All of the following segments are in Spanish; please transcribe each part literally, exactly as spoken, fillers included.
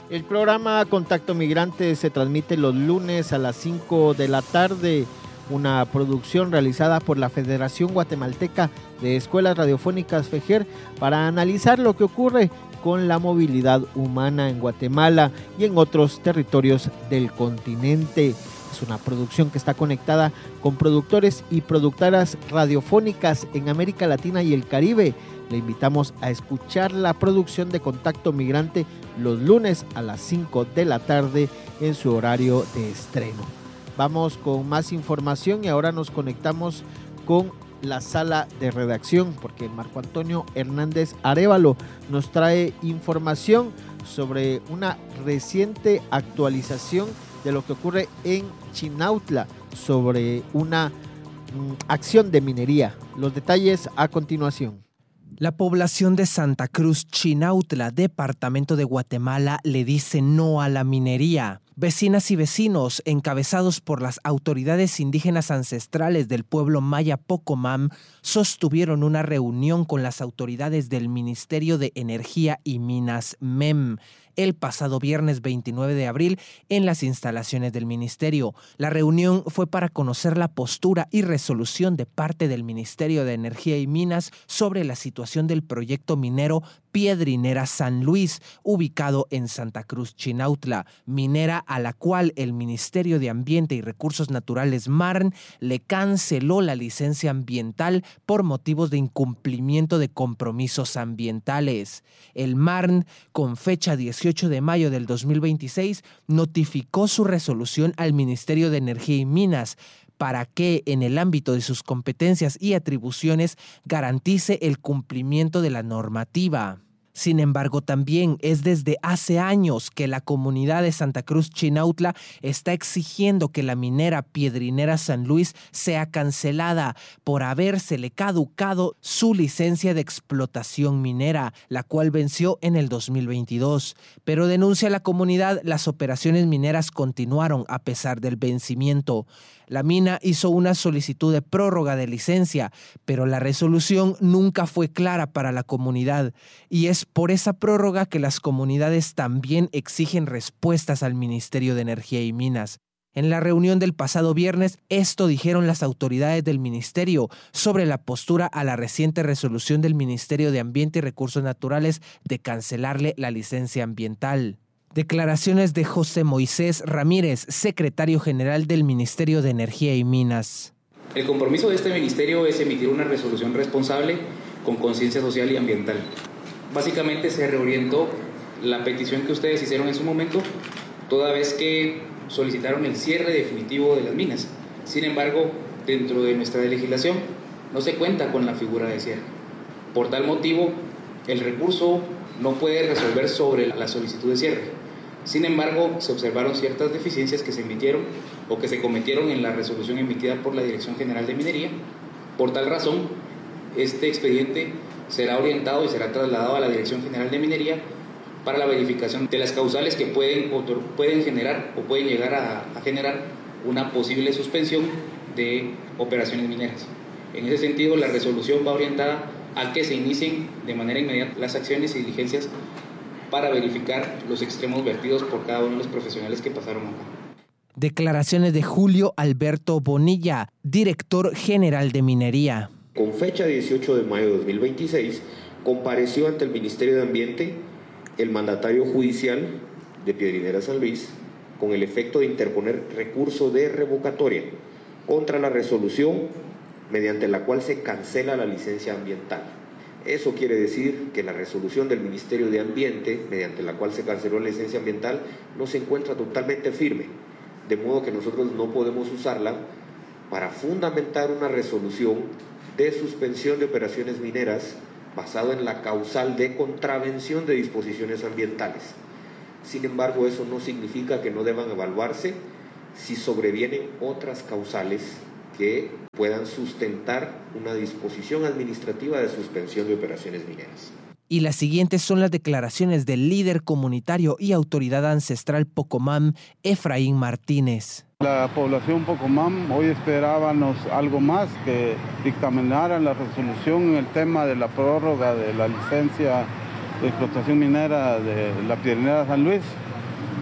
El programa Contacto Migrante se transmite los lunes a las cinco de la tarde, una producción realizada por la Federación Guatemalteca de Escuelas Radiofónicas FEGER para analizar lo que ocurre con la movilidad humana en Guatemala y en otros territorios del continente. Es una producción que está conectada con productores y productoras radiofónicas en América Latina y el Caribe. Le invitamos a escuchar la producción de Contacto Migrante los lunes a las cinco de la tarde en su horario de estreno. Vamos con más información y ahora nos conectamos con la sala de redacción porque Marco Antonio Hernández Arévalo nos trae información sobre una reciente actualización de lo que ocurre en Chinautla sobre una mm, acción de minería. Los detalles a continuación. La población de Santa Cruz Chinautla, departamento de Guatemala, le dice no a la minería. Vecinas y vecinos, encabezados por las autoridades indígenas ancestrales del pueblo maya Pocomam, sostuvieron una reunión con las autoridades del Ministerio de Energía y Minas M E M el pasado viernes veintinueve de abril en las instalaciones del ministerio. La reunión fue para conocer la postura y resolución de parte del Ministerio de Energía y Minas sobre la situación del proyecto minero Piedrinera San Luis, ubicado en Santa Cruz Chinautla, minera a la cual el Ministerio de Ambiente y Recursos Naturales M A R N le canceló la licencia ambiental por motivos de incumplimiento de compromisos ambientales. El M A R N, con fecha dieciocho de mayo del dos mil veintiséis, notificó su resolución al Ministerio de Energía y Minas para que, en el ámbito de sus competencias y atribuciones, garantice el cumplimiento de la normativa. Sin embargo, también es desde hace años que la comunidad de Santa Cruz Chinautla está exigiendo que la minera Piedrinera San Luis sea cancelada por habérsele caducado su licencia de explotación minera, la cual venció en el dos mil veintidós. Pero denuncia la comunidad, las operaciones mineras continuaron a pesar del vencimiento. La mina hizo una solicitud de prórroga de licencia, pero la resolución nunca fue clara para la comunidad y es por esa prórroga que las comunidades también exigen respuestas al Ministerio de Energía y Minas. En la reunión del pasado viernes, esto dijeron las autoridades del ministerio sobre la postura a la reciente resolución del Ministerio de Ambiente y Recursos Naturales de cancelarle la licencia ambiental. Declaraciones de José Moisés Ramírez, secretario general del Ministerio de Energía y Minas. El compromiso de este ministerio es emitir una resolución responsable con conciencia social y ambiental. Básicamente se reorientó la petición que ustedes hicieron en su momento, toda vez que solicitaron el cierre definitivo de las minas. Sin embargo, dentro de nuestra legislación no se cuenta con la figura de cierre. Por tal motivo, el recurso no puede resolver sobre la solicitud de cierre. Sin embargo, se observaron ciertas deficiencias que se emitieron o que se cometieron en la resolución emitida por la Dirección General de Minería. Por tal razón, este expediente será orientado y será trasladado a la Dirección General de Minería para la verificación de las causales que pueden, pueden generar o pueden llegar a, a generar una posible suspensión de operaciones mineras. En ese sentido, la resolución va orientada a que se inicien de manera inmediata las acciones y diligencias para verificar los extremos vertidos por cada uno de los profesionales que pasaron acá. Declaraciones de Julio Alberto Bonilla, director general de Minería. Con fecha dieciocho de mayo de dos mil veintiséis, compareció ante el Ministerio de Ambiente el mandatario judicial de Piedrinera San Luis con el efecto de interponer recurso de revocatoria contra la resolución mediante la cual se cancela la licencia ambiental. Eso quiere decir que la resolución del Ministerio de Ambiente, mediante la cual se canceló la licencia ambiental, no se encuentra totalmente firme, de modo que nosotros no podemos usarla para fundamentar una resolución de suspensión de operaciones mineras basado en la causal de contravención de disposiciones ambientales. Sin embargo, eso no significa que no deban evaluarse si sobrevienen otras causales que puedan sustentar una disposición administrativa de suspensión de operaciones mineras. Y las siguientes son las declaraciones del líder comunitario y autoridad ancestral Pocomam, Efraín Martínez. La población Pocomam hoy esperábamos algo más, que dictaminaran la resolución en el tema de la prórroga de la licencia de explotación minera de la Piedrinera San Luis,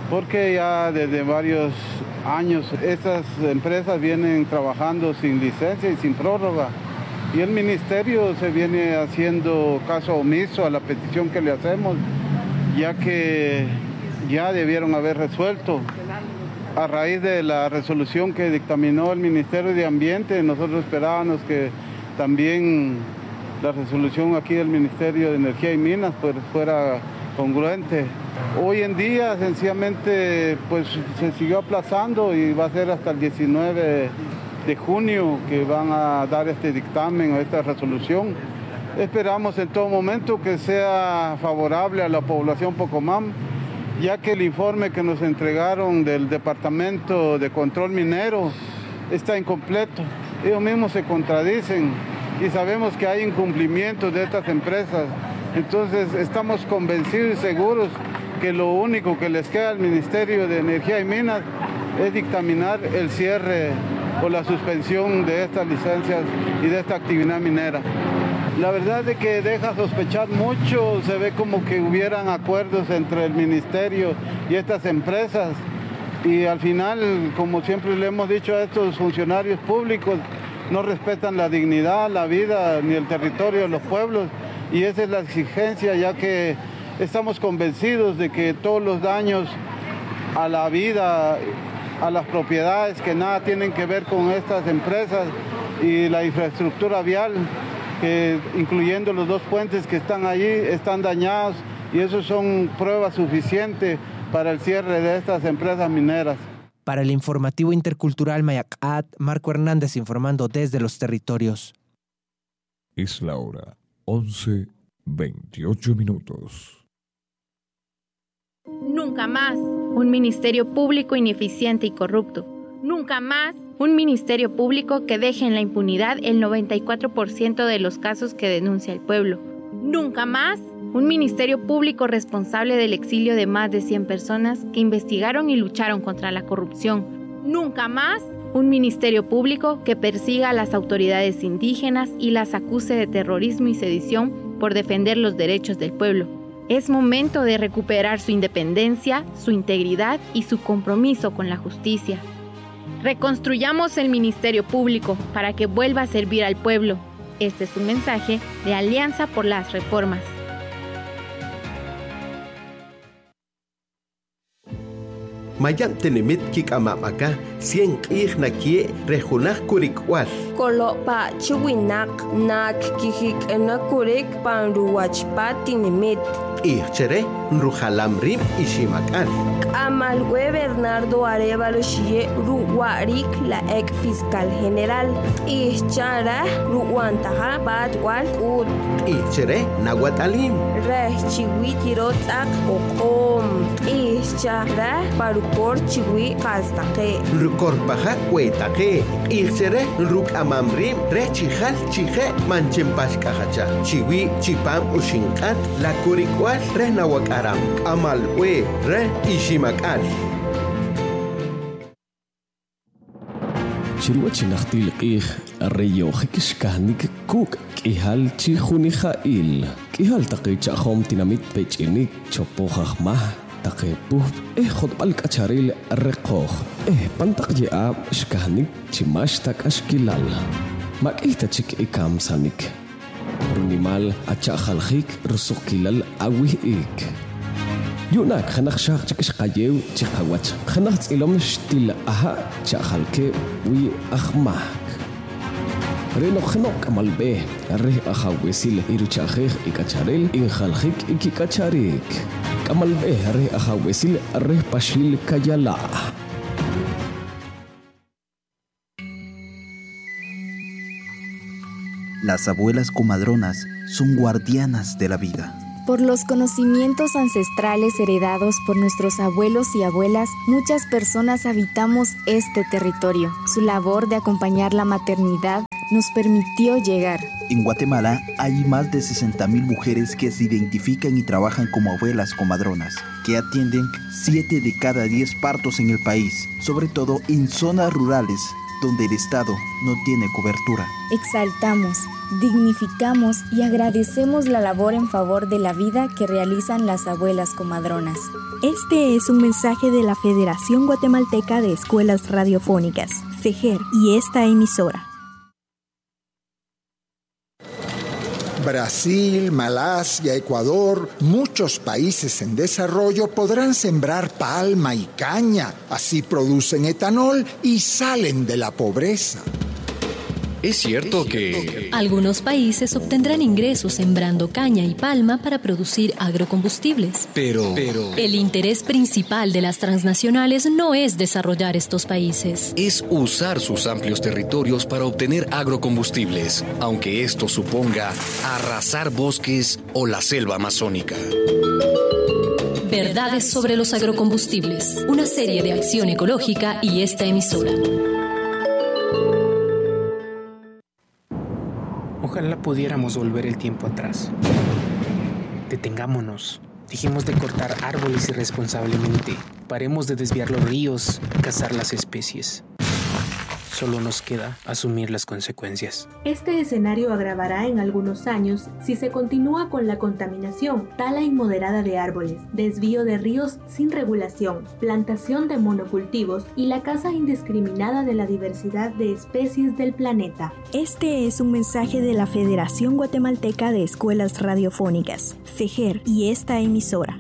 porque ya desde varios años estas empresas vienen trabajando sin licencia y sin prórroga. Y el ministerio se viene haciendo caso omiso a la petición que le hacemos, ya que ya debieron haber resuelto. A raíz de la resolución que dictaminó el Ministerio de Ambiente, nosotros esperábamos que también la resolución aquí del Ministerio de Energía y Minas pues, fuera congruente. Hoy en día sencillamente pues, se siguió aplazando y va a ser hasta el diecinueve de junio que van a dar este dictamen o esta resolución. Esperamos en todo momento que sea favorable a la población Pocomam, ya que el informe que nos entregaron del Departamento de Control Minero está incompleto. Ellos mismos se contradicen y sabemos que hay incumplimientos de estas empresas. Entonces estamos convencidos y seguros que lo único que les queda al Ministerio de Energía y Minas es dictaminar el cierre o la suspensión de estas licencias y de esta actividad minera. La verdad es que deja sospechar mucho, se ve como que hubieran acuerdos entre el ministerio y estas empresas y al final, como siempre le hemos dicho a estos funcionarios públicos, no respetan la dignidad, la vida ni el territorio de los pueblos y esa es la exigencia, ya que estamos convencidos de que todos los daños a la vida, a las propiedades que nada tienen que ver con estas empresas y la infraestructura vial, que incluyendo los dos puentes que están allí, están dañados y eso son pruebas suficientes para el cierre de estas empresas mineras. Para el informativo intercultural Mayacat, Marco Hernández informando desde los territorios. Es la hora once veintiocho minutos. Nunca más un ministerio público ineficiente y corrupto. Nunca más un ministerio público que deje en la impunidad el noventa y cuatro por ciento de los casos que denuncia el pueblo. Nunca más un ministerio público responsable del exilio de más de cien personas que investigaron y lucharon contra la corrupción. Nunca más un ministerio público que persiga a las autoridades indígenas y las acuse de terrorismo y sedición por defender los derechos del pueblo. Es momento de recuperar su independencia, su integridad y su compromiso con la justicia. Reconstruyamos el Ministerio Público para que vuelva a servir al pueblo. Este es un mensaje de Alianza por las Reformas. Mayan tenemit kik amamaka sien kih nakie rejunak kurikwal. Kolo pa chiwinak nak kihik na kurik panruwach pa tinemit. Ichere nrujalamrim ishimakal. Amalwe Bernardo Arevalo Shie Ruwarik la ex fiscal general. Ichara Ruwantaha Badwal Ud. Ichere Nahuatalim. Reh Chiwi Tirotsak Okom. Ichara Parukor Chiwi Kastake. Rukorpaha Huetake. Ichere Ruk Amamrim Re Chihal Chihe Manchempashkahacha. Chiwi Chipam Ushinkat La Kurikwa Re Nawakaram, Amal We Re Ishimakal. Chirua chinachtil qih arreyo hikishkahnik kuk kihal chihunijail. Kihal taqi chahom tinamit pechinik chopohahmah taqepuh eh khotbal kacharil reqoh eh pantaq ya shkahnik chimashtak ashkilal. Makita chik ikam sanik. Runimal achajalhik rusukilal awihik. Yunak khanak shaq chikishqayew chiqawach. Khanak ilom shtil aha chajalke wi akhmak. Reno khnok amalbe re ahawesil iruchajej ikacharel injalhik ikikacharik. Kamalbe re ahawesil re pashil kayala. Las abuelas comadronas son guardianas de la vida. Por los conocimientos ancestrales heredados por nuestros abuelos y abuelas, muchas personas habitamos este territorio. Su labor de acompañar la maternidad nos permitió llegar. En Guatemala hay más de sesenta mil mujeres que se identifican y trabajan como abuelas comadronas, que atienden siete de cada diez partos en el país, sobre todo en zonas rurales, donde el Estado no tiene cobertura. Exaltamos dignificamos y agradecemos la labor en favor de la vida que realizan las abuelas comadronas. Este es un mensaje de la Federación Guatemalteca de Escuelas Radiofónicas, FEGER, y esta emisora. Brasil, Malasia, Ecuador, muchos países en desarrollo podrán sembrar palma y caña. Así producen etanol y salen de la pobreza. Es cierto que algunos países obtendrán ingresos sembrando caña y palma para producir agrocombustibles. Pero, pero el interés principal de las transnacionales no es desarrollar estos países. Es usar sus amplios territorios para obtener agrocombustibles, aunque esto suponga arrasar bosques o la selva amazónica. Verdades sobre los agrocombustibles, una serie de acción ecológica y esta emisora. Ojalá pudiéramos volver el tiempo atrás. Detengámonos. Dejemos de cortar árboles irresponsablemente. Paremos de desviar los ríos, cazar las especies. Solo nos queda asumir las consecuencias. Este escenario agravará en algunos años si se continúa con la contaminación, tala inmoderada de árboles, desvío de ríos sin regulación, plantación de monocultivos y la caza indiscriminada de la diversidad de especies del planeta. Este es un mensaje de la Federación Guatemalteca de Escuelas Radiofónicas, FEGER, y esta emisora.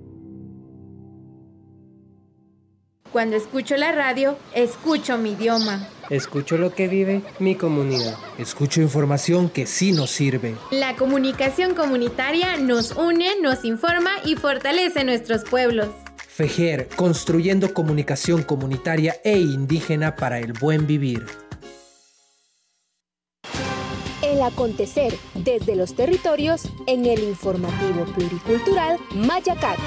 Cuando escucho la radio, escucho mi idioma. Escucho lo que vive mi comunidad. Escucho información que sí nos sirve. La comunicación comunitaria nos une, nos informa y fortalece nuestros pueblos. FEGER, construyendo comunicación comunitaria e indígena para el buen vivir. El acontecer desde los territorios en el informativo pluricultural Mayacat.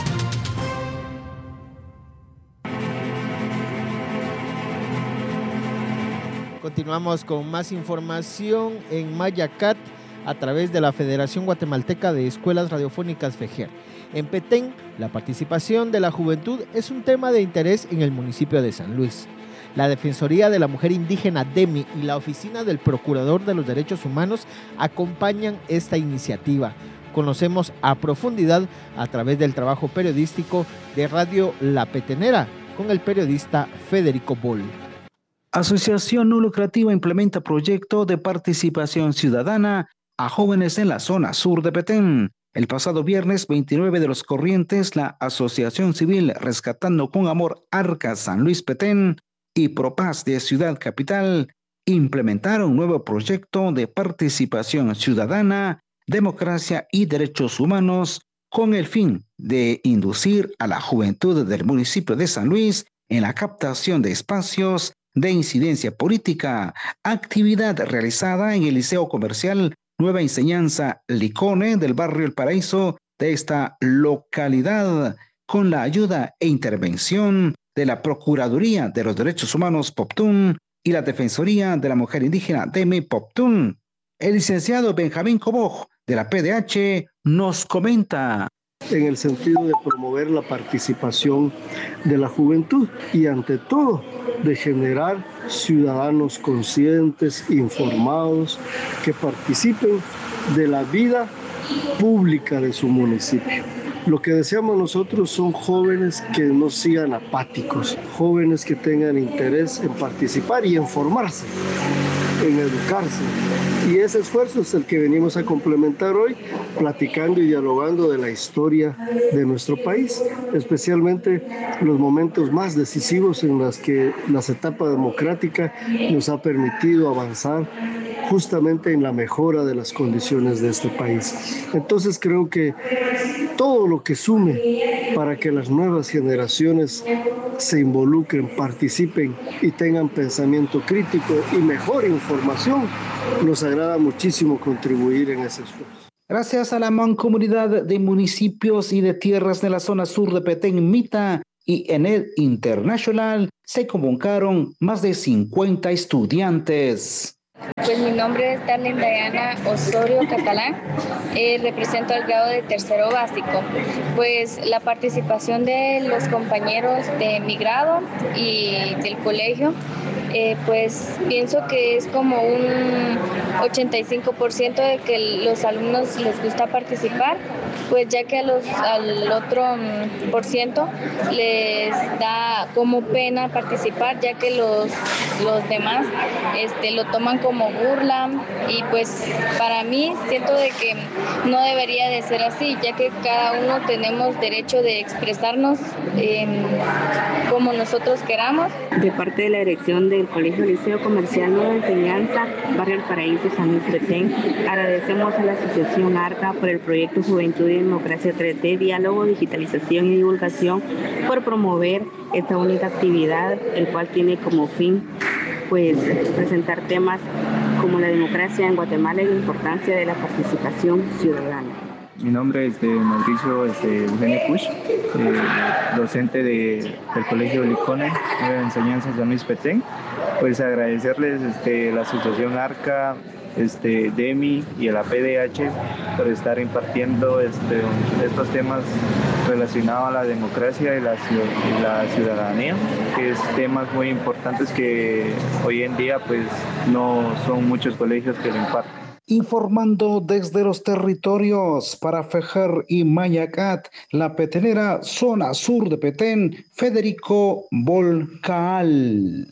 Continuamos con más información en Mayacat a través de la Federación Guatemalteca de Escuelas Radiofónicas FEGER. En Petén, la participación de la juventud es un tema de interés en el municipio de San Luis. La Defensoría de la Mujer Indígena D E M I y la Oficina del Procurador de los Derechos Humanos acompañan esta iniciativa. Conocemos a profundidad a través del trabajo periodístico de Radio La Petenera con el periodista Federico Boll. Asociación no lucrativa implementa proyecto de participación ciudadana a jóvenes en la zona sur de Petén. El pasado viernes veintinueve de los Corrientes, la Asociación Civil Rescatando con Amor Arca San Luis Petén y Propaz de Ciudad Capital implementaron un nuevo proyecto de participación ciudadana, democracia y derechos humanos con el fin de inducir a la juventud del municipio de San Luis en la captación de espacios de incidencia política, actividad realizada en el Liceo Comercial Nueva Enseñanza Licone del barrio El Paraíso de esta localidad, con la ayuda e intervención de la Procuraduría de los Derechos Humanos Poptún y la Defensoría de la Mujer Indígena D E M I Poptún. El licenciado Benjamín Coboj de la P D H nos comenta. En el sentido de promover la participación de la juventud y ante todo de generar ciudadanos conscientes, informados, que participen de la vida pública de su municipio. Lo que deseamos nosotros son jóvenes que no sigan apáticos, jóvenes que tengan interés en participar y en formarse, en educarse. Y ese esfuerzo es el que venimos a complementar hoy, platicando y dialogando de la historia de nuestro país, especialmente los momentos más decisivos en los que la etapa democrática nos ha permitido avanzar justamente en la mejora de las condiciones de este país. Entonces creo que todo lo que sume para que las nuevas generaciones se involucren, participen y tengan pensamiento crítico y mejor información, nos agrada muchísimo contribuir en ese esfuerzo. Gracias a la mancomunidad de municipios y de tierras de la zona sur de Petén, Mita y Enel International, se convocaron más de cincuenta estudiantes. Pues mi nombre es Darlene Diana Osorio Catalán, eh, represento al grado de tercero básico. Pues la participación de los compañeros de mi grado y del colegio eh, pues pienso que es como un ochenta y cinco por ciento de que los alumnos les gusta participar, pues ya que a los, al otro um, por ciento les da como pena participar, ya que los, los demás este, lo toman como burla, y pues para mí siento de que no debería de ser así, ya que cada uno tenemos derecho de expresarnos eh, como nosotros queramos. De parte de la dirección del Colegio Liceo Comercial Nueva Enseñanza, Barrio El Paraíso, San Luis Petén, agradecemos a la Asociación ARCA por el proyecto Juventud y Democracia tres D, Diálogo, Digitalización y Divulgación, por promover esta única actividad, el cual tiene como fin pues presentar temas como la democracia en Guatemala y la importancia de la participación ciudadana. Mi nombre es este, Mauricio este, Eugenio Push, eh, docente de, del Colegio Licone, Nueva Enseñanza San Luis Petén. Pues agradecerles este, la Asociación ARCA, este, D E M I y el A P D H por estar impartiendo este, estos temas relacionados a la democracia y la, y la ciudadanía, que es temas muy importantes que hoy en día pues no son muchos colegios que lo imparten. Informando desde los territorios para Fejer y Mayacat, la petenera zona sur de Petén, Federico Volcaal.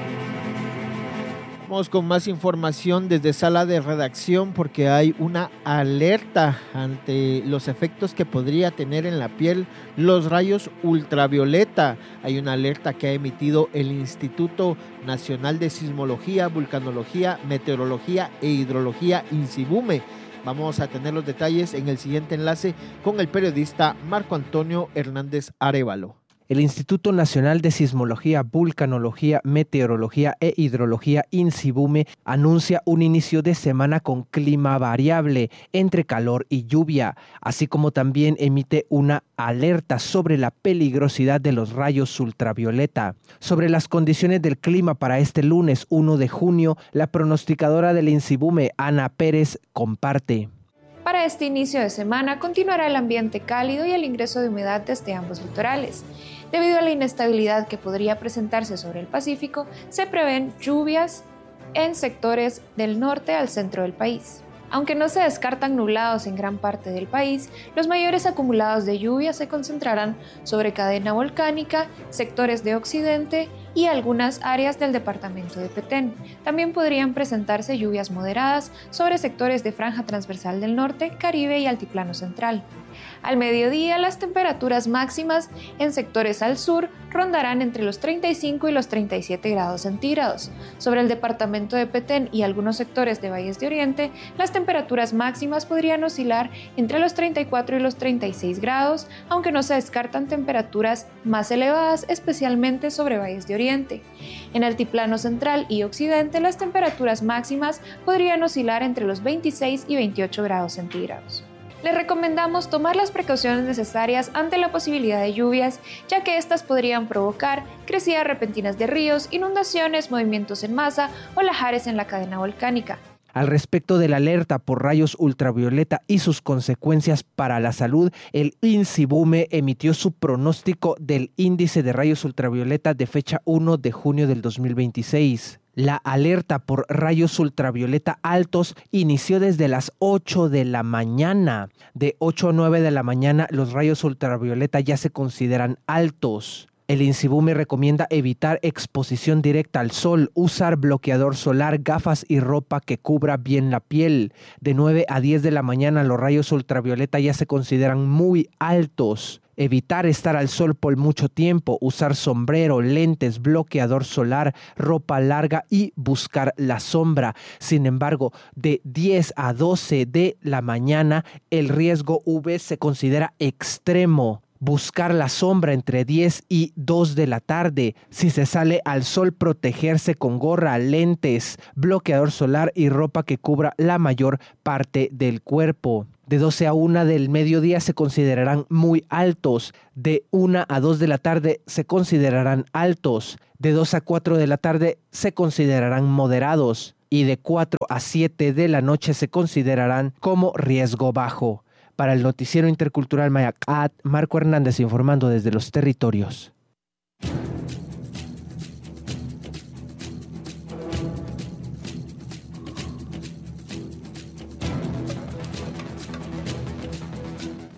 Vamos con más información desde sala de redacción porque hay una alerta ante los efectos que podría tener en la piel los rayos ultravioleta. Hay una alerta que ha emitido el Instituto Nacional de Sismología, Vulcanología, Meteorología e Hidrología, INSIBUME. Vamos a tener los detalles en el siguiente enlace con el periodista Marco Antonio Hernández Arévalo. El Instituto Nacional de Sismología, Vulcanología, Meteorología e Hidrología, INSIBUME, anuncia un inicio de semana con clima variable entre calor y lluvia, así como también emite una alerta sobre la peligrosidad de los rayos ultravioleta. Sobre las condiciones del clima para este lunes uno de junio, la pronosticadora del INSIBUME, Ana Pérez, comparte. Para este inicio de semana continuará el ambiente cálido y el ingreso de humedad desde ambos litorales. Debido a la inestabilidad que podría presentarse sobre el Pacífico, se prevén lluvias en sectores del norte al centro del país. Aunque no se descartan nublados en gran parte del país, los mayores acumulados de lluvia se concentrarán sobre cadena volcánica, sectores de occidente y algunas áreas del departamento de Petén. También podrían presentarse lluvias moderadas sobre sectores de franja transversal del norte, Caribe y altiplano central. Al mediodía, las temperaturas máximas en sectores al sur rondarán entre los treinta y cinco y los treinta y siete grados centígrados. Sobre el departamento de Petén y algunos sectores de Valles de Oriente, las temperaturas máximas podrían oscilar entre los treinta y cuatro y los treinta y seis grados, aunque no se descartan temperaturas más elevadas, especialmente sobre Valles de Oriente. En altiplano central y occidente, las temperaturas máximas podrían oscilar entre los veintiséis y veintiocho grados centígrados. Les recomendamos tomar las precauciones necesarias ante la posibilidad de lluvias, ya que estas podrían provocar crecidas repentinas de ríos, inundaciones, movimientos en masa o lahares en la cadena volcánica. Al respecto de la alerta por rayos ultravioleta y sus consecuencias para la salud, el INSIBUME emitió su pronóstico del índice de rayos ultravioleta de fecha uno de junio del dos mil veintiséis. La alerta por rayos ultravioleta altos inició desde las ocho de la mañana. De ocho a nueve de la mañana, los rayos ultravioleta ya se consideran altos. El INSIBUME recomienda evitar exposición directa al sol, usar bloqueador solar, gafas y ropa que cubra bien la piel. De nueve a diez de la mañana, los rayos ultravioleta ya se consideran muy altos. Evitar estar al sol por mucho tiempo, usar sombrero, lentes, bloqueador solar, ropa larga y buscar la sombra. Sin embargo, de diez a doce de la mañana, el riesgo U V se considera extremo. Buscar la sombra entre diez y dos de la tarde. Si se sale al sol, protegerse con gorra, lentes, bloqueador solar y ropa que cubra la mayor parte del cuerpo. De doce a una del mediodía se considerarán muy altos. De una a dos de la tarde se considerarán altos. De dos a cuatro de la tarde se considerarán moderados. Y de cuatro a siete de la noche se considerarán como riesgo bajo. Para el Noticiero Intercultural Mayacat, Marco Hernández informando desde los territorios.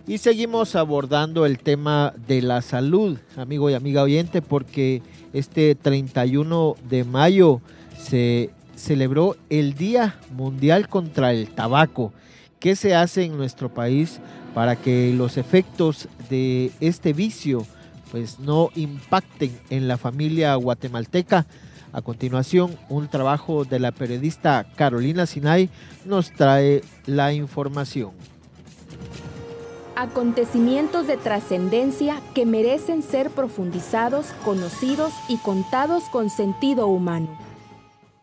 Y seguimos abordando el tema de la salud, amigo y amiga oyente, porque este treinta y uno de mayo se celebró el Día Mundial contra el Tabaco. ¿Qué se hace en nuestro país para que los efectos de este vicio pues no impacten en la familia guatemalteca? A continuación, un trabajo de la periodista Carolina Sinay nos trae la información. Acontecimientos de trascendencia que merecen ser profundizados, conocidos y contados con sentido humano.